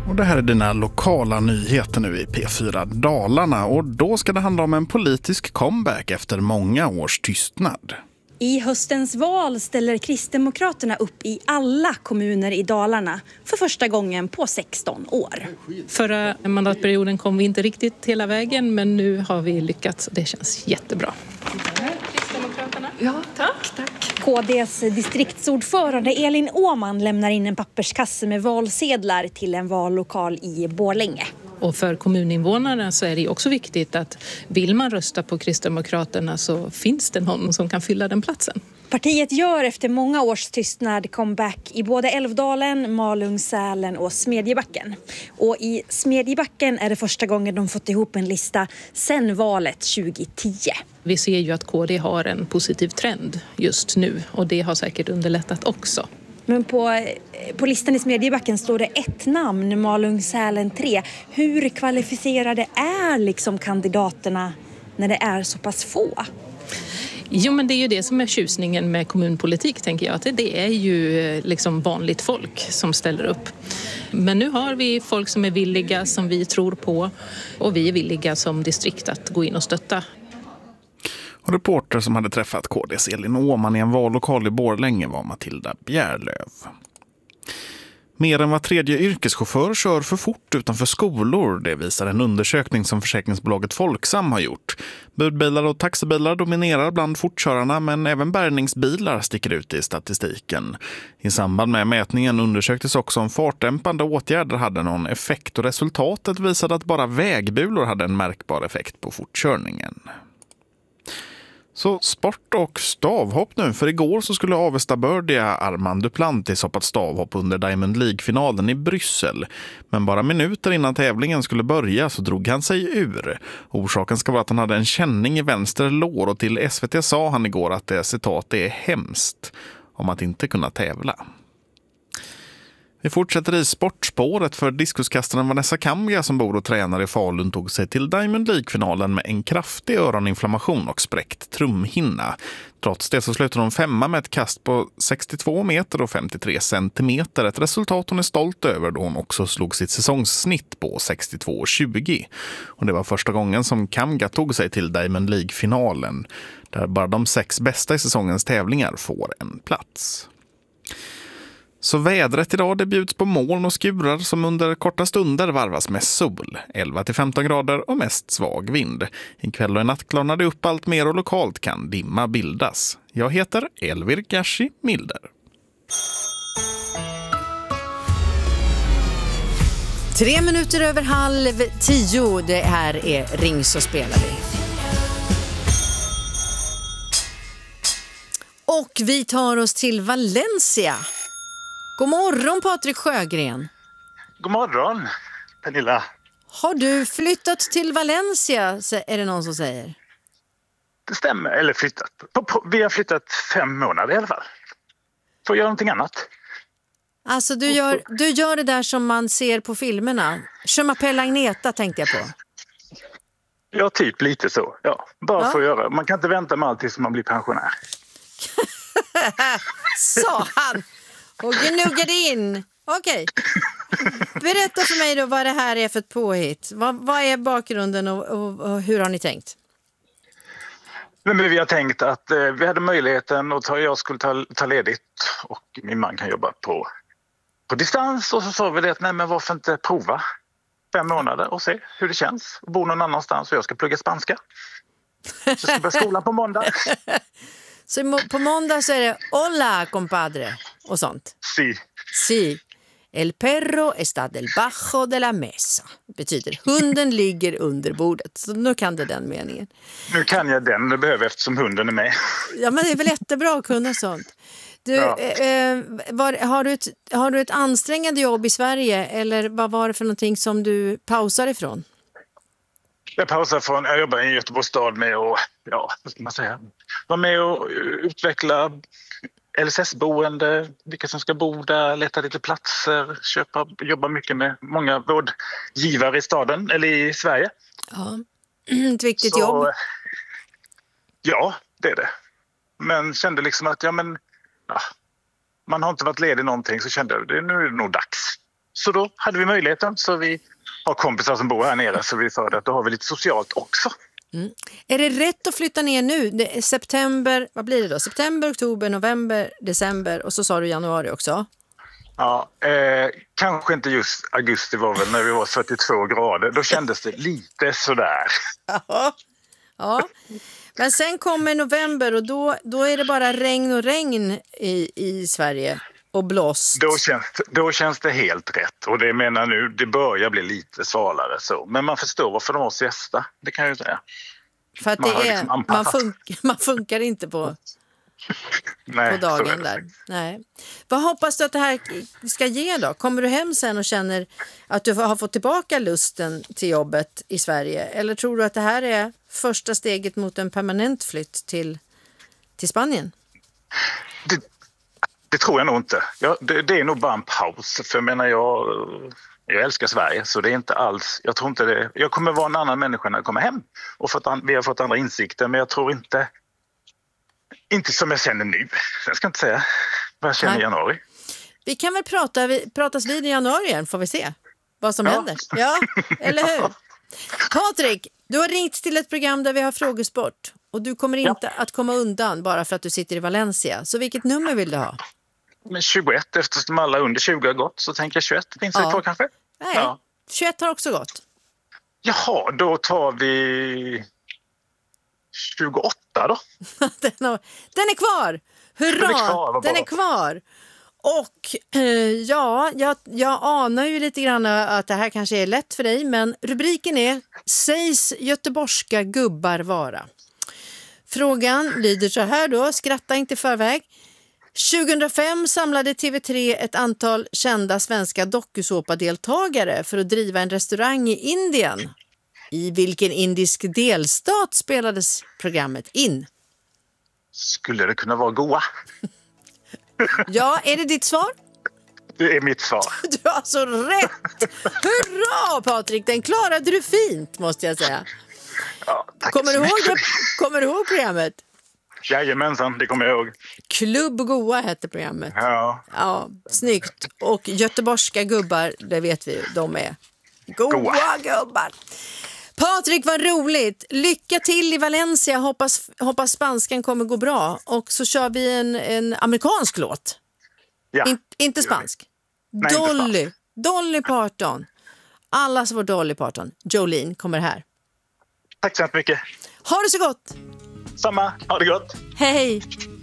Och det här är dina lokala nyheter nu i P4 Dalarna, och då ska det handla om en politisk comeback efter många års tystnad. I höstens val ställer Kristdemokraterna upp i alla kommuner i Dalarna för första gången på 16 år. Förra mandatperioden kom vi inte riktigt hela vägen, men nu har vi lyckats. Det känns jättebra. Kristdemokraterna. Ja, tack. KDs distriktsordförande Elin Åman lämnar in en papperskasse med valsedlar till en vallokal i Borlänge. Och för kommuninvånarna så är det också viktigt att vill man rösta på Kristdemokraterna så finns det någon som kan fylla den platsen. Partiet gör efter många års tystnad comeback i både Älvdalen, Malung, Sälen och Smedjebacken. Och i Smedjebacken är det första gången de fått ihop en lista sedan valet 2010. Vi ser ju att KD har en positiv trend just nu, och det har säkert underlättat också. Men på listan i Smedjebacken står det ett namn, Malung, Sälen 3. Hur kvalificerade är liksom kandidaterna när det är så pass få? Jo, men det är ju det som är tjusningen med kommunpolitik, tänker jag. Att det är ju liksom vanligt folk som ställer upp. Men nu har vi folk som är villiga, som vi tror på, och vi är villiga som distrikt att gå in och stötta. Och reporter som hade träffat KDs Elin Åman i en vallokal i Borlänge var Matilda Bjärlöv. Mer än var tredje yrkeschaufför kör för fort utanför skolor. Det visar en undersökning som försäkringsbolaget Folksam har gjort. Budbilar och taxibilar dominerar bland fortkörarna, men även bärgningsbilar sticker ut i statistiken. I samband med mätningen undersöktes också om fartdämpande åtgärder hade någon effekt, och resultatet visade att bara vägbulor hade en märkbar effekt på fortkörningen. Så sport och stavhopp nu, för igår så skulle Avestabördiga Armand Duplantis hoppat stavhopp under Diamond League-finalen i Bryssel. Men bara minuter innan tävlingen skulle börja så drog han sig ur. Orsaken ska vara att han hade en känning i vänster lår, och till SVT sa han igår att det, citat, är hemskt om att inte kunna tävla. Vi fortsätter i sportspåret, för diskuskastaren Vanessa Kamga som bor och tränar i Falun tog sig till Diamond League-finalen med en kraftig öroninflammation och spräckt trumhinna. Trots det så slutade hon femma med ett kast på 62 meter och 53 centimeter. Ett resultat hon är stolt över, då hon också slog sitt säsongssnitt på 62,20. Och det var första gången som Kamga tog sig till Diamond League-finalen, där bara de 6 bästa i säsongens tävlingar får en plats. Så vädret idag, det bjuds på moln och skurar som under korta stunder varvas med sol. 11-15 grader och mest svag vind. Ikväll och i natt klarnar det upp allt mer och lokalt kan dimma bildas. Jag heter Elvir Gashi Milder. 3 minuter över 9:30. Det här är Ring så spelar vi. Och vi tar oss till Valencia. God morgon Patrik Sjögren. God morgon Pernilla. Har du flyttat till Valencia, är det någon som säger? Det stämmer, eller flyttat. Vi har flyttat 5 månader i alla fall. Får jag göra någonting annat? Alltså du gör det där som man ser på filmerna. Je m'appelle Agneta tänkte jag på. Ja, typ lite så. Ja, bara få göra. Man kan inte vänta med allt tills man blir pensionär. Sa han. Och gnuggade in. Okej. Berätta för mig då vad det här är för ett påhitt. Vad är bakgrunden och hur har ni tänkt? Men vi har tänkt att vi hade möjligheten att jag skulle ta ledigt och min man kan jobba på distans. Och så sa vi det att nej, men varför inte prova 5 månader och se hur det känns. Och bo någon annanstans, och jag ska plugga spanska. Så jag ska börja skolan på måndag. Så på måndag så är det hola compadre och sånt. Si. El perro está debajo de la mesa. Betyder hunden ligger under bordet. Så nu kan det den meningen. Nu kan jag den, det behöver eftersom hunden är med. Ja, men det är väl jättebra att kunna sånt. Du, har du ett ansträngande jobb i Sverige, eller vad var det för någonting som du pausar ifrån? Jag jobbar i Göteborgs stad med att, vad ska man säga, vara med och utveckla LSS-boende, vilka som ska bo där, leta lite platser, jobba mycket med många vårdgivare i staden, eller i Sverige. Ja, ett viktigt jobb. Ja, det är det. Men kände liksom att man har inte varit ledig någonting, så kände jag nu är det nog dags. Så då hade vi möjligheten. Så vi har kompisar som bor här nere, så vi sa att då har vi lite socialt också. Mm. Är det rätt att flytta ner nu? Det är september, vad blir det då? September, oktober, november, december och så sa du januari också. Ja, kanske inte just augusti var väl när vi var 42 grader. Då kändes det lite sådär. Ja. Men sen kommer november och då är det bara regn och regn i Sverige och blåst. Då känns det helt rätt. Och det menar nu, det börjar bli lite svalare så. Men man förstår varför de har siesta, det kan jag ju säga. För att man funkar inte på dagen där. Nej. Vad hoppas du att det här ska ge då? Kommer du hem sen och känner att du har fått tillbaka lusten till jobbet i Sverige? Eller tror du att det här är första steget mot en permanent flytt till Spanien? Det tror jag nog inte. Det är nog bara en paus. För jag menar, jag älskar Sverige, så det är inte alls... Jag tror inte det... Jag kommer vara en annan människa när jag kommer hem. Och vi har fått andra insikter, men jag tror inte... Inte som jag känner nu. Jag ska inte säga vad jag känner i januari. Vi kan väl pratas vid i januari igen, får vi se vad som händer. Ja, eller hur? Patrik, du har ringt till ett program där vi har frågesport. Och du kommer inte att komma undan bara för att du sitter i Valencia. Så vilket nummer vill du ha? Men 21, eftersom alla under 20 har gått så tänker jag 21. Finns det på kanske? Nej, 21 har också gått. Jaha, då tar vi 28 då. Den är kvar! Hurra! Den är kvar! Och jag anar ju lite grann att det här kanske är lätt för dig, men rubriken är Sägs göteborgska gubbar vara. Frågan lyder så här då, skratta inte i förväg. 2005 samlade TV3 ett antal kända svenska dokusåpadeltagare för att driva en restaurang i Indien. I vilken indisk delstat spelades programmet in? Skulle det kunna vara Goa? Ja, är det ditt svar? Det är mitt svar. Du har så rätt! Hurra, Patrik! Den klarade du fint, måste jag säga. Ja, tack. Kommer du ihåg programmet? Jajamensan, det kommer jag ihåg. Klubb Goa hette programmet. Ja, snyggt. Och göteborgska gubbar, det vet vi, de är goa gubbar. Patrik, vad roligt. Lycka till i Valencia. Hoppas spanskan kommer gå bra. Och så kör vi en amerikansk låt. Ja. Inte spansk. Nej, Dolly Parton. Allas vår Dolly Parton. Jolene kommer här. Tack så mycket. Ha det så gott. Samma, ha det gott. Hej.